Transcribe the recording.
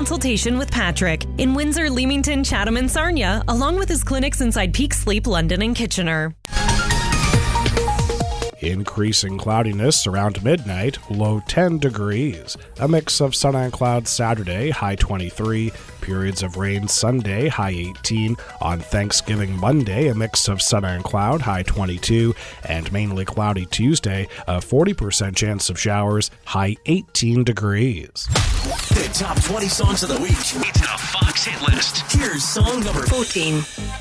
consultation with Patrick in Windsor, Leamington, Chatham, and Sarnia, along with his clinics inside Peak Sleep, London, and Kitchener. Increasing cloudiness around midnight, low 10 degrees. A mix of sun and clouds Saturday, high 23. Periods of rain Sunday, high 18. On Thanksgiving Monday, a mix of sun and cloud, high 22. And mainly cloudy Tuesday, a 40% chance of showers, high 18 degrees. The top 20 songs of the week. It's a Fox hit list. Here's song number 14.